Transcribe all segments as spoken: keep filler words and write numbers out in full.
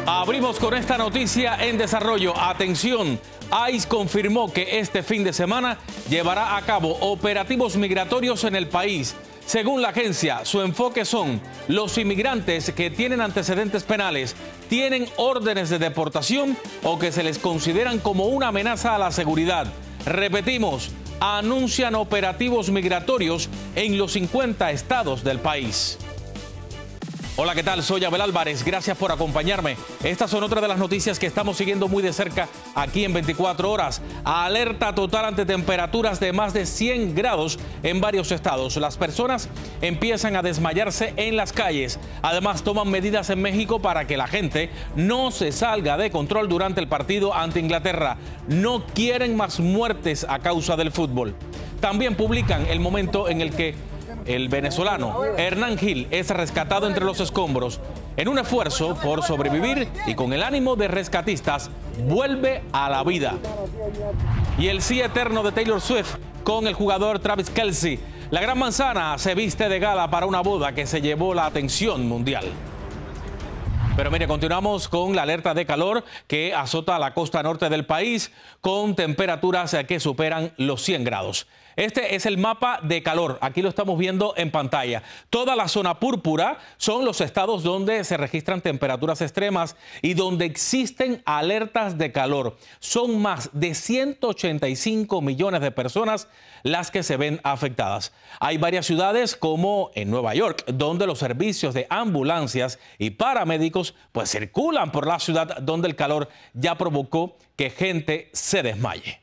Abrimos con esta noticia en desarrollo. Atención, ICE confirmó que este fin de semana llevará a cabo operativos migratorios en el país. Según la agencia, su enfoque son los inmigrantes que tienen antecedentes penales, tienen órdenes de deportación o que se les consideran como una amenaza a la seguridad. Repetimos, anuncian operativos migratorios en los cincuenta estados del país. Hola, ¿qué tal? Soy Abel Álvarez. Gracias por acompañarme. Estas son otras de las noticias que estamos siguiendo muy de cerca aquí en veinticuatro horas. Alerta total ante temperaturas de más de cien grados en varios estados. Las personas empiezan a desmayarse en las calles. Además, toman medidas en México para que la gente no se salga de control durante el partido ante Inglaterra. No quieren más muertes a causa del fútbol. También publican el momento en el que el venezolano Hernán Gil es rescatado entre los escombros. En un esfuerzo por sobrevivir y con el ánimo de rescatistas, vuelve a la vida. Y el sí eterno de Taylor Swift con el jugador Travis Kelce. La Gran Manzana se viste de gala para una boda que se llevó la atención mundial. Pero mire, continuamos con la alerta de calor que azota la costa norte del país con temperaturas que superan los cien grados. Este es el mapa de calor, aquí lo estamos viendo en pantalla. Toda la zona púrpura son los estados donde se registran temperaturas extremas y donde existen alertas de calor. Son más de ciento ochenta y cinco millones de personas las que se ven afectadas. Hay varias ciudades como en Nueva York, donde los servicios de ambulancias y paramédicos pues circulan por la ciudad, donde el calor ya provocó que gente se desmaye.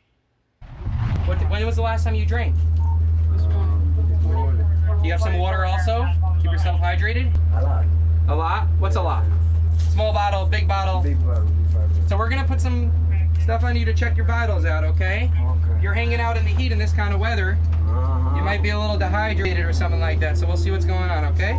When was the last time you drank? This morning. You have some water also? Keep yourself hydrated? A lot. A lot? What's a lot? Small bottle, big bottle? Big bottle, big bottle. So we're gonna put some stuff on you to check your vitals out, okay? Okay. You're hanging out in the heat in this kind of weather. Uh-huh. You might be a little dehydrated or something like that, so we'll see what's going on, okay?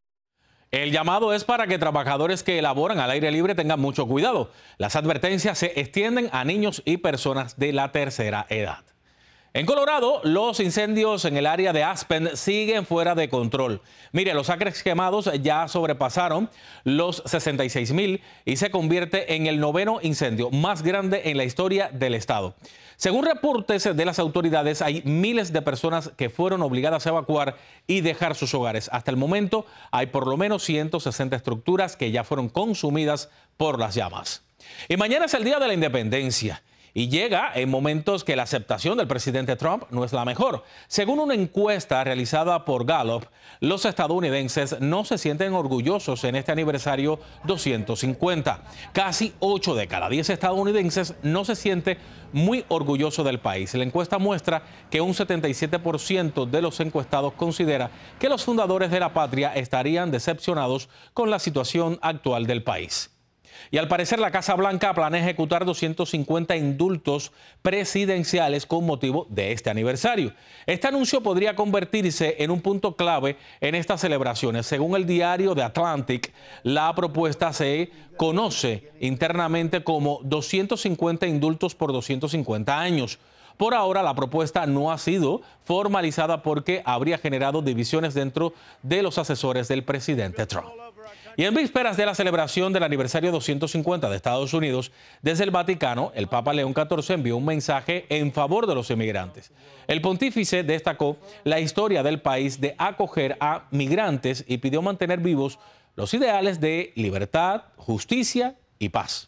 El llamado es para que trabajadores que elaboran al aire libre tengan mucho cuidado. Las advertencias se extienden a niños y personas de la tercera edad. En Colorado, los incendios en el área de Aspen siguen fuera de control. Mire, los acres quemados ya sobrepasaron los sesenta y seis mil y se convierte en el noveno incendio más grande en la historia del estado. Según reportes de las autoridades, hay miles de personas que fueron obligadas a evacuar y dejar sus hogares. Hasta el momento, hay por lo menos ciento sesenta estructuras que ya fueron consumidas por las llamas. Y mañana es el Día de la Independencia. Y llega en momentos que la aceptación del presidente Trump no es la mejor. Según una encuesta realizada por Gallup, los estadounidenses no se sienten orgullosos en este aniversario doscientos cincuenta. Casi ocho de cada diez estadounidenses no se siente muy orgulloso del país. La encuesta muestra que un setenta y siete por ciento de los encuestados considera que los fundadores de la patria estarían decepcionados con la situación actual del país. Y al parecer la Casa Blanca planea ejecutar doscientos cincuenta indultos presidenciales con motivo de este aniversario. Este anuncio podría convertirse en un punto clave en estas celebraciones. Según el diario The Atlantic, la propuesta se conoce internamente como doscientos cincuenta indultos por doscientos cincuenta años. Por ahora, la propuesta no ha sido formalizada porque habría generado divisiones dentro de los asesores del presidente Trump. Y en vísperas de la celebración del aniversario doscientos cincuenta de Estados Unidos, desde el Vaticano, el Papa León catorce envió un mensaje en favor de los inmigrantes. El pontífice destacó la historia del país de acoger a migrantes y pidió mantener vivos los ideales de libertad, justicia y paz.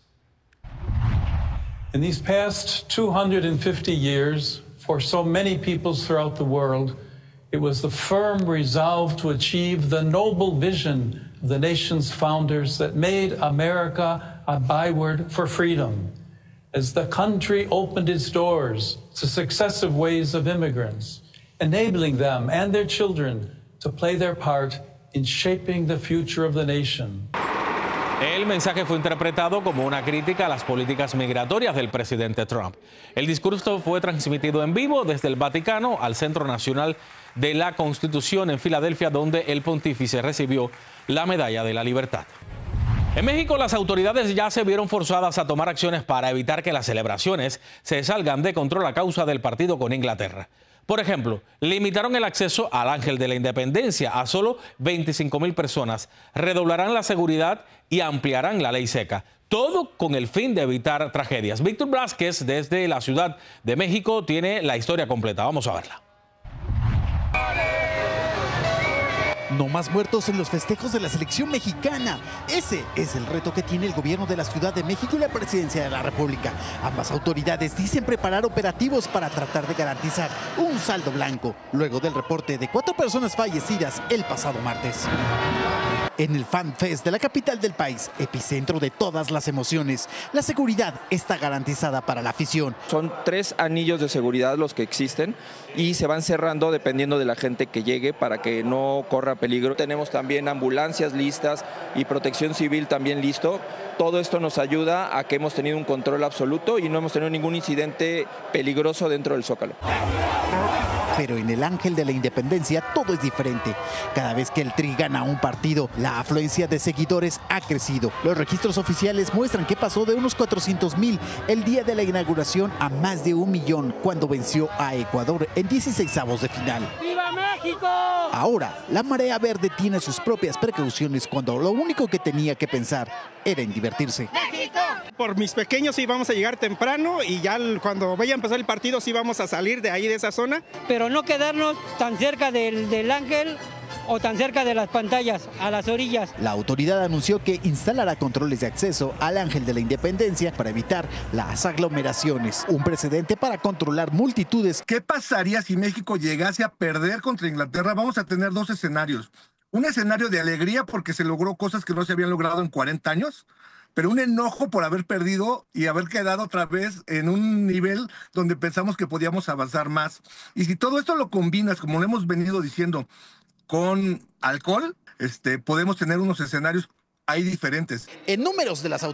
In these past two hundred fifty years, for so many peoples throughout the world, it was the firm resolve to achieve the noble vision of the nation's founders that made America a byword for freedom. As the country opened its doors to successive waves of immigrants, enabling them and their children to play their part in shaping the future of the nation. El mensaje fue interpretado como una crítica a las políticas migratorias del presidente Trump. El discurso fue transmitido en vivo desde el Vaticano al Centro Nacional de la Constitución en Filadelfia, donde el pontífice recibió la Medalla de la Libertad. En México, las autoridades ya se vieron forzadas a tomar acciones para evitar que las celebraciones se salgan de control a causa del partido con Inglaterra. Por ejemplo, limitaron el acceso al Ángel de la Independencia a solo veinticinco mil personas, redoblarán la seguridad y ampliarán la ley seca. Todo con el fin de evitar tragedias. Víctor Blázquez, desde la Ciudad de México, tiene la historia completa. Vamos a verla. No más muertos en los festejos de la selección mexicana. Ese es el reto que tiene el gobierno de la Ciudad de México y la Presidencia de la República. Ambas autoridades dicen preparar operativos para tratar de garantizar un saldo blanco, luego del reporte de cuatro personas fallecidas el pasado martes. En el Fan Fest de la capital del país, epicentro de todas las emociones, la seguridad está garantizada para la afición. Son tres anillos de seguridad los que existen y se van cerrando dependiendo de la gente que llegue para que no corra peligro. Tenemos también ambulancias listas y protección civil también listo. Todo esto nos ayuda a que hemos tenido un control absoluto y no hemos tenido ningún incidente peligroso dentro del Zócalo. Pero en el Ángel de la Independencia todo es diferente. Cada vez que el Tri gana un partido, la afluencia de seguidores ha crecido. Los registros oficiales muestran que pasó de unos cuatrocientos mil el día de la inauguración a más de un millón cuando venció a Ecuador en dieciseisavos de final. ¡Viva México! Ahora, la marea verde tiene sus propias precauciones cuando lo único que tenía que pensar era en divertirse. ¡México! Por mis pequeños sí vamos a llegar temprano y ya cuando vaya a empezar el partido sí vamos a salir de ahí, de esa zona. Pero no quedarnos tan cerca del, del Ángel o tan cerca de las pantallas, a las orillas. La autoridad anunció que instalará controles de acceso al Ángel de la Independencia para evitar las aglomeraciones. Un precedente para controlar multitudes. ¿Qué pasaría si México llegase a perder contra Inglaterra? Vamos a tener dos escenarios. Un escenario de alegría porque se logró cosas que no se habían logrado en cuarenta años, pero un enojo por haber perdido y haber quedado otra vez en un nivel donde pensamos que podíamos avanzar más. Y si todo esto lo combinas, como lo hemos venido diciendo, con alcohol, este, podemos tener unos escenarios ahí diferentes. En números de las autoridades.